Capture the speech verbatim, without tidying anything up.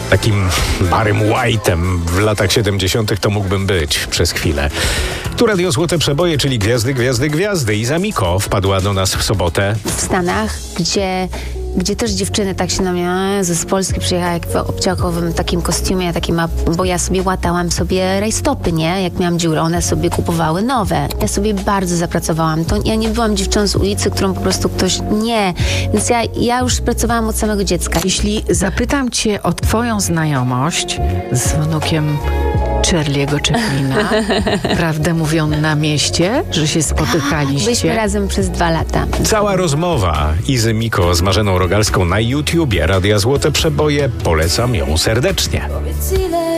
Takim Barrym White'em w latach siedemdziesiątych to mógłbym być przez chwilę. Tu Radio Złote Przeboje, czyli Gwiazdy, Gwiazdy, Gwiazdy. Iza Miko wpadła do nas w sobotę. W Stanach, gdzie, gdzie też dziewczyny tak się na mnie, Jezu, z Polski przyjechała jak w obciachowym takim kostiumie, takim, bo ja sobie łatałam sobie rajstopy, nie? Jak miałam dziurę, one sobie kupowały nowe. Ja sobie bardzo zapracowałam. To ja nie byłam dziewczyną z ulicy, którą po prostu ktoś... Nie. Więc ja, ja już pracowałam od samego dziecka. Jeśli zapytam cię o twoją znajomość z wnukiem Charlie'ego Chaplina, prawdę mówią na mieście, że się spotykaliście? Byliśmy razem przez dwa lata. Cała rozmowa Izy Miko z Marzeną Rogalską na YouTubie Radia Złote Przeboje. Polecam ją serdecznie.